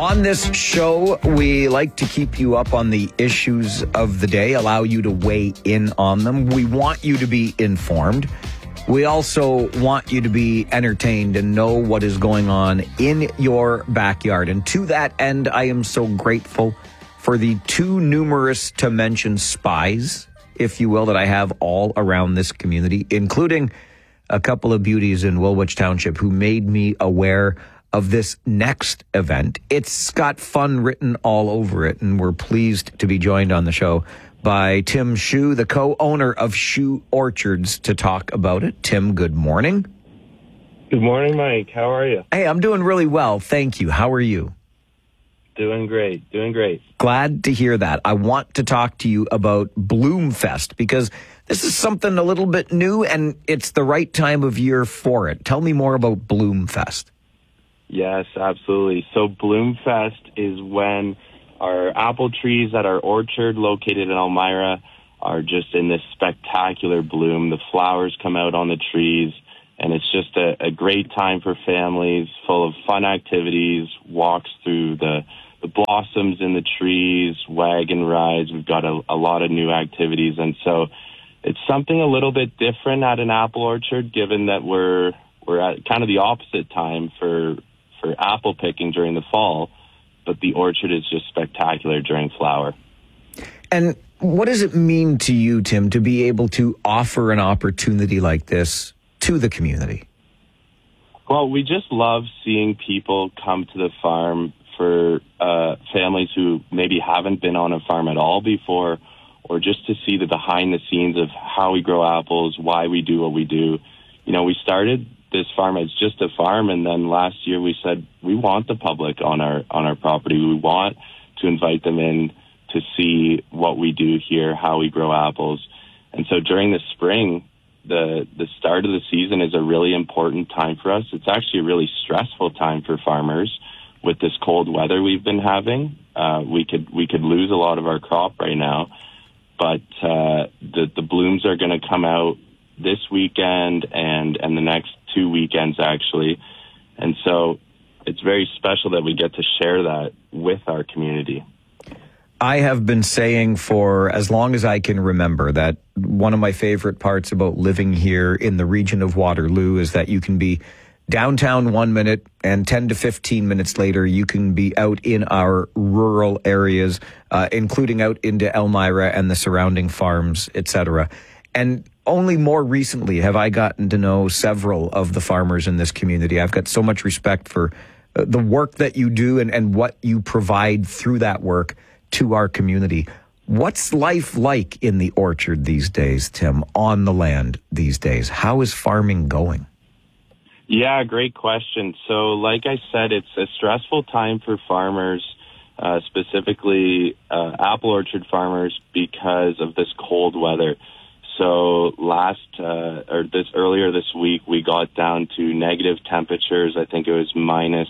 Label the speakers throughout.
Speaker 1: On this show, we like to keep you up on the issues of the day, allow you to weigh in on them. We want you to be informed. We also want you to be entertained and know what is going on in your backyard. And to that end, I am so grateful for the too numerous to mention spies, if you will, that I have all around this community, including a couple of beauties in Woolwich Township who made me aware of this next event. It's got fun written all over it, and we're pleased to be joined on the show by Tim Shue, the co-owner of Shue Orchards, to talk about it. Tim, good morning.
Speaker 2: Good morning, Mike. How are you?
Speaker 1: Hey, I'm doing really well, thank you. How are you?
Speaker 2: Doing great.
Speaker 1: Glad to hear that. I want to talk to you about Bloomfest because this is something a little bit new and it's the right time of year for it. Tell me more about Bloomfest.
Speaker 2: Yes, absolutely. So Bloomfest is when our apple trees at our orchard located in Elmira are just in this spectacular bloom. The flowers come out on the trees, and it's just a great time for families, full of fun activities, walks through the blossoms in the trees, wagon rides. We've got a lot of new activities, and so it's something a little bit different at an apple orchard, given that we're at kind of the opposite time for apple picking during the fall, but the orchard is just spectacular during flower.
Speaker 1: And what does it mean to you, Tim, to be able to offer an opportunity like this to the community?
Speaker 2: Well, we just love seeing people come to the farm for families who maybe haven't been on a farm at all before, or just to see the behind the scenes of how we grow apples, why we do what we do. You know, we started this farm as just a farm, and then last year we said we want the public on our property. We want to invite them in to see what we do here, how we grow apples. And so during the spring, the start of the season is a really important time for us. It's actually a really stressful time for farmers with this cold weather we've been having. We could lose a lot of our crop right now, but the blooms are going to come out this weekend and the next 2 weekends, actually. And so it's very special that we get to share that with our community.
Speaker 1: I have been saying for as long as I can remember that one of my favorite parts about living here in the region of Waterloo is that you can be downtown 1 minute and 10 to 15 minutes later, you can be out in our rural areas, including out into Elmira and the surrounding farms, etc. And only more recently have I gotten to know several of the farmers in this community. I've got so much respect for the work that you do and what you provide through that work to our community. What's life like in the orchard these days, Tim, on the land these days? How is farming going?
Speaker 2: Yeah, great question. So like I said, it's a stressful time for farmers, specifically apple orchard farmers, because of this cold weather. So earlier this week, we got down to negative temperatures. I think it was minus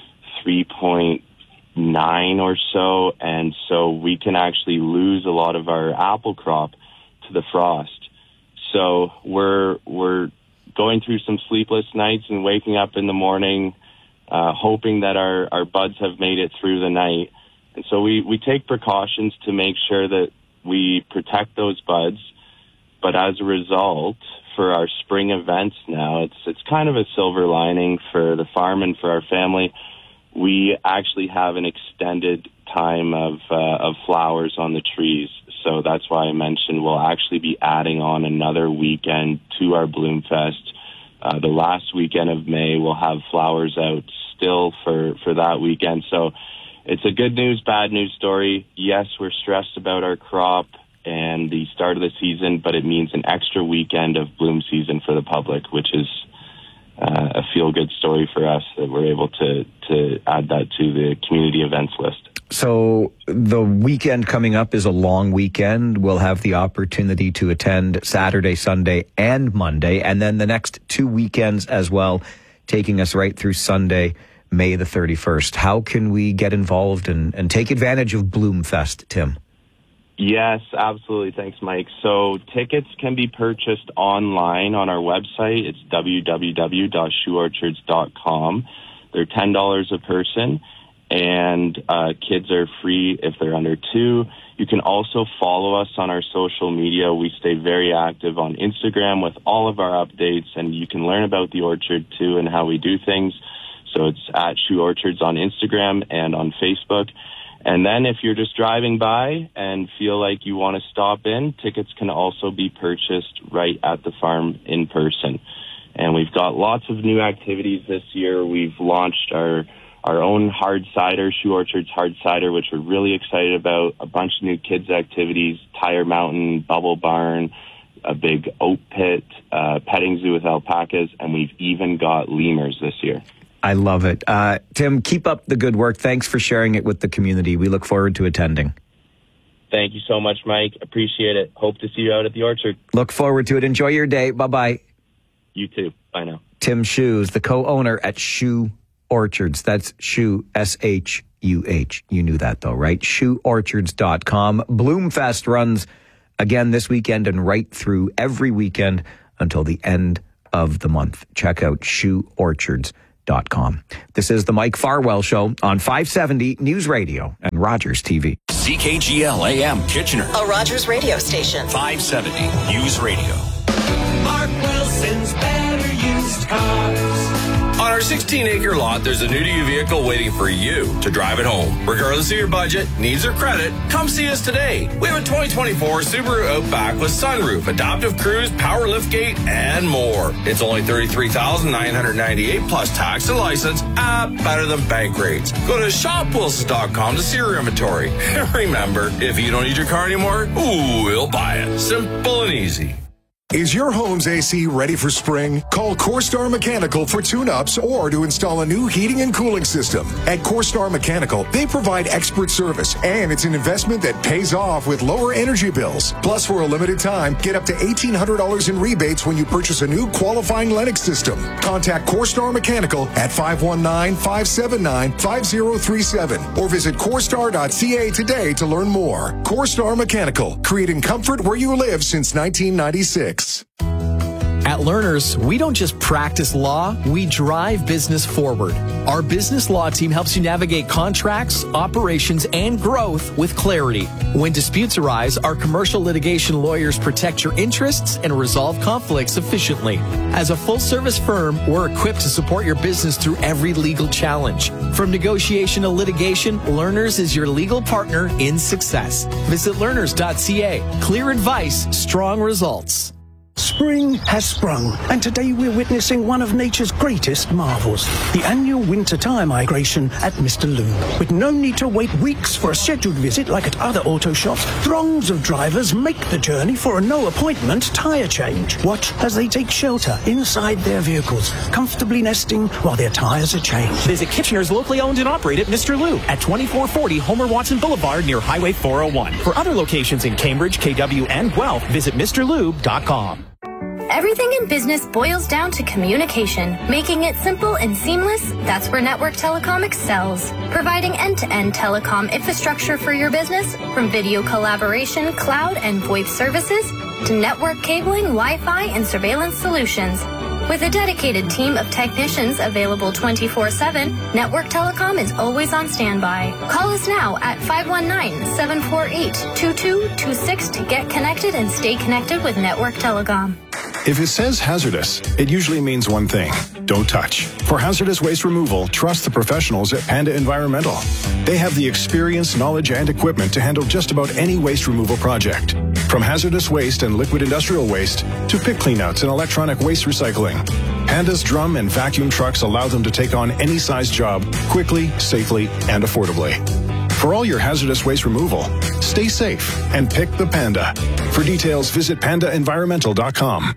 Speaker 2: 3.9 or so. And so we can actually lose a lot of our apple crop to the frost. So we're going through some sleepless nights and waking up in the morning, hoping that our buds have made it through the night. And so we take precautions to make sure that we protect those buds. But as a result, for our spring events now, it's kind of a silver lining for the farm and for our family. We actually have an extended time of flowers on the trees. So that's why I mentioned we'll actually be adding on another weekend to our Bloomfest. The last weekend of May, we'll have flowers out still for that weekend. So it's a good news, bad news story. Yes, we're stressed about our crop and the start of the season, but it means an extra weekend of bloom season for the public, which is a feel-good story for us that we're able to add that to the community events list.
Speaker 1: So the weekend coming up is a long weekend. We'll have the opportunity to attend Saturday, Sunday, and Monday, and then the next 2 weekends as well, taking us right through Sunday, May the 31st. How can we get involved and take advantage of Bloomfest, Tim?
Speaker 2: Yes, absolutely. Thanks, Mike. So tickets can be purchased online on our website. It's www.shueorchards.com. They're $10 a person. and kids are free if they're under 2. You can also follow us on our social media. We stay very active on Instagram with all of our updates, and you can learn about the Orchard too and how we do things. So it's at Shoe Orchards on Instagram and on Facebook. And then if you're just driving by and feel like you want to stop in, tickets can also be purchased right at the farm in person. And we've got lots of new activities this year. We've launched our own hard cider, Shoe Orchards hard cider, which we're really excited about. A bunch of new kids activities, Tire Mountain, Bubble Barn, a big oat pit, petting zoo with alpacas, and we've even got lemurs this year.
Speaker 1: I love it. Tim, keep up the good work. Thanks for sharing it with the community. We look forward to attending.
Speaker 2: Thank you so much, Mike. Appreciate it. Hope to see you out at the Orchard.
Speaker 1: Look forward to it. Enjoy your day. Bye-bye.
Speaker 2: You too. Bye now. Tim
Speaker 1: Shoes, the co-owner at Shoe Orchards. That's Shoe, S-H-U-H. You knew that, though, right? ShoeOrchards.com. Bloomfest runs again this weekend and right through every weekend until the end of the month. Check out ShoeOrchards.com. This is the Mike Farwell Show on 570 News Radio and Rogers TV.
Speaker 3: CKGL AM Kitchener,
Speaker 4: a Rogers radio station.
Speaker 3: 570 News Radio.
Speaker 5: Mark Wilson's Better Used Cars.
Speaker 6: On our 16-acre lot, there's a new-to-you vehicle waiting for you to drive it home. Regardless of your budget, needs, or credit, come see us today. We have a 2024 Subaru Outback with sunroof, adaptive cruise, power liftgate, and more. It's only $33,998 plus tax and license, better than bank rates. Go to shopwilsons.com to see our inventory. Remember, if you don't need your car anymore, we'll buy it. Simple and easy.
Speaker 7: Is your home's AC ready for spring? Call CoreStar Mechanical for tune-ups or to install a new heating and cooling system. At CoreStar Mechanical, they provide expert service, and it's an investment that pays off with lower energy bills. Plus, for a limited time, get up to $1,800 in rebates when you purchase a new qualifying Lennox system. Contact CoreStar Mechanical at 519-579-5037 or visit CoreStar.ca today to learn more. CoreStar Mechanical, creating comfort where you live since 1996.
Speaker 8: At Learners, we don't just practice law, we drive business forward. Our business law team helps you navigate contracts, operations, and growth with clarity. When disputes arise, our commercial litigation lawyers protect your interests and resolve conflicts efficiently. As a full-service firm, we're equipped to support your business through every legal challenge. From negotiation to litigation, Learners is your legal partner in success. Visit learners.ca. Clear advice, strong results.
Speaker 9: Spring has sprung, and today we're witnessing one of nature's greatest marvels, the annual winter tire migration at Mr. Lube. With no need to wait weeks for a scheduled visit like at other auto shops, throngs of drivers make the journey for a no-appointment tire change. Watch as they take shelter inside their vehicles, comfortably nesting while their tires are changed.
Speaker 10: Visit Kitchener's locally owned and operated Mr. Lube at 2440 Homer Watson Boulevard near Highway 401. For other locations in Cambridge, KW, and Guelph, visit MrLube.com.
Speaker 11: Everything in business boils down to communication. Making it simple and seamless, that's where Network Telecom excels. Providing end-to-end telecom infrastructure for your business, from video collaboration, cloud, and VoIP services, to network cabling, Wi-Fi, and surveillance solutions. With a dedicated team of technicians available 24/7, Network Telecom is always on standby. Call us now at 519-748-2226 to get connected and stay connected with Network Telecom.
Speaker 12: If it says hazardous, it usually means one thing: don't touch. For hazardous waste removal, trust the professionals at Panda Environmental. They have the experience, knowledge, and equipment to handle just about any waste removal project. From hazardous waste and liquid industrial waste to pit cleanouts and electronic waste recycling, Panda's drum and vacuum trucks allow them to take on any size job quickly, safely, and affordably. For all your hazardous waste removal, stay safe and pick the Panda. For details, visit pandaenvironmental.com.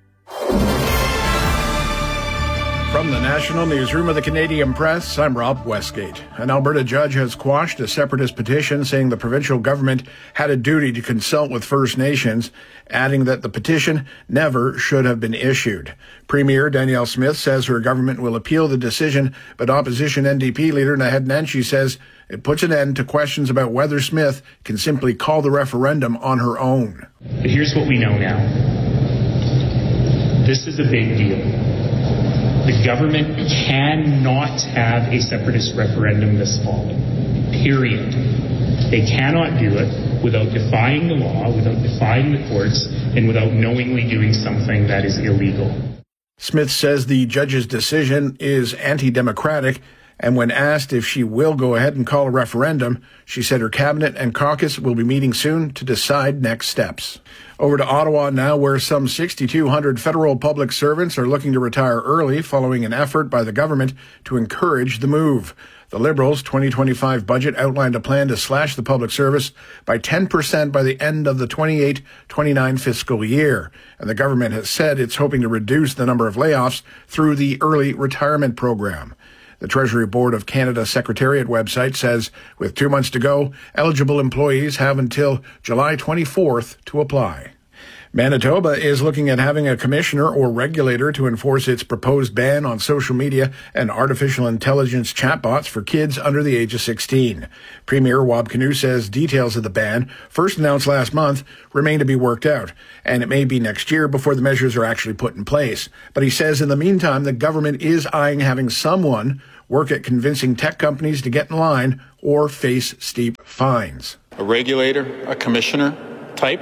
Speaker 13: From the National Newsroom of the Canadian Press, I'm Rob Westgate. An Alberta judge has quashed a separatist petition saying the provincial government had a duty to consult with First Nations, adding that the petition never should have been issued. Premier Danielle Smith says her government will appeal the decision, but opposition NDP leader Naheed Nenshi says it puts an end to questions about whether Smith can simply call the referendum on her own.
Speaker 14: But here's what we know now. This is a big deal.
Speaker 4: The government cannot have a separatist referendum this fall. Period. They cannot do it without defying the law, without defying the courts, and without knowingly doing something that is illegal.
Speaker 13: Smith says the judge's decision is anti-democratic, and when asked if she will go ahead and call a referendum, she said her cabinet and caucus will be meeting soon to decide next steps. Over to Ottawa now, where some 6,200 federal public servants are looking to retire early following an effort by the government to encourage the move. The Liberals' 2025 budget outlined a plan to slash the public service by 10% by the end of the 28-29 fiscal year. And the government has said it's hoping to reduce the number of layoffs through the early retirement program. The Treasury Board of Canada Secretariat website says with 2 months to go, eligible employees have until July 24th to apply. Manitoba is looking at having a commissioner or regulator to enforce its proposed ban on social media and artificial intelligence chatbots for kids under the age of 16. Premier Wab Kinew says details of the ban, first announced last month, remain to be worked out, and it may be next year before the measures are actually put in place. But he says in the meantime, the government is eyeing having someone work at convincing tech companies to get in line or face steep fines.
Speaker 14: A regulator, a commissioner type,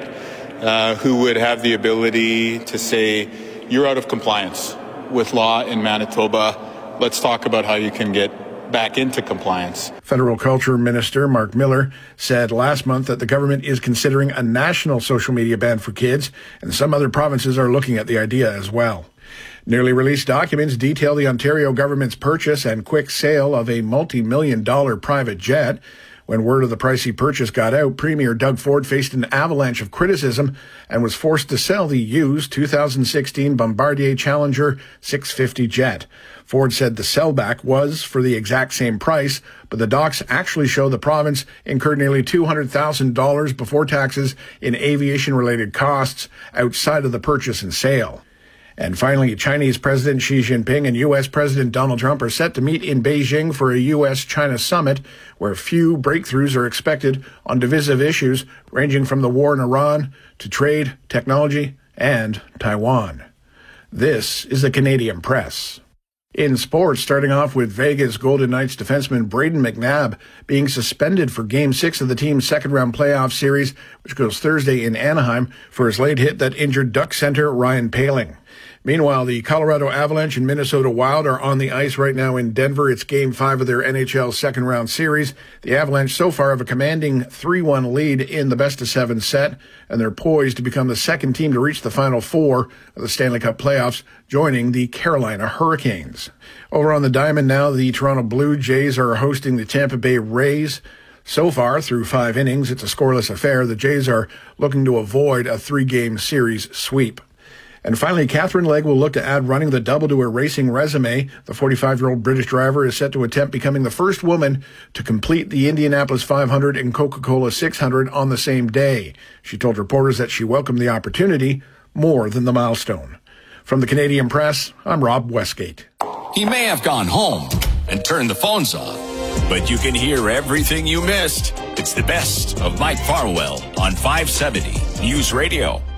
Speaker 14: who would have the ability to say, you're out of compliance with law in Manitoba. Let's talk about how you can get back into compliance.
Speaker 13: Federal Culture Minister Mark Miller said last month that the government is considering a national social media ban for kids, and some other provinces are looking at the idea as well. Newly released documents detail the Ontario government's purchase and quick sale of a multi-million-dollar private jet. When word of the pricey purchase got out, Premier Doug Ford faced an avalanche of criticism and was forced to sell the used 2016 Bombardier Challenger 650 jet. Ford said the sellback was for the exact same price, but the docs actually show the province incurred nearly $200,000 before taxes in aviation-related costs outside of the purchase and sale. And finally, Chinese President Xi Jinping and U.S. President Donald Trump are set to meet in Beijing for a U.S.-China summit where few breakthroughs are expected on divisive issues ranging from the war in Iran to trade, technology, and Taiwan. This is the Canadian Press. In sports, starting off with Vegas Golden Knights defenseman Brayden McNabb being suspended for Game 6 of the team's second-round playoff series, which goes Thursday in Anaheim, for his late hit that injured Duck center Ryan Poehling. Meanwhile, the Colorado Avalanche and Minnesota Wild are on the ice right now in Denver. It's Game 5 of their NHL second-round series. The Avalanche so far have a commanding 3-1 lead in the best-of-7 set, and they're poised to become the second team to reach the Final Four of the Stanley Cup playoffs, joining the Carolina Hurricanes. Over on the diamond now, the Toronto Blue Jays are hosting the Tampa Bay Rays. So far, through 5 innings, it's a scoreless affair. The Jays are looking to avoid a 3-game series sweep. And finally, Catherine Legge will look to add running the double to her racing resume. The 45-year-old British driver is set to attempt becoming the first woman to complete the Indianapolis 500 and Coca-Cola 600 on the same day. She told reporters that she welcomed the opportunity more than the milestone. From the Canadian Press, I'm Rob Westgate.
Speaker 3: He may have gone home and turned the phones off, but you can hear everything you missed. It's the best of Mike Farwell on 570 News Radio.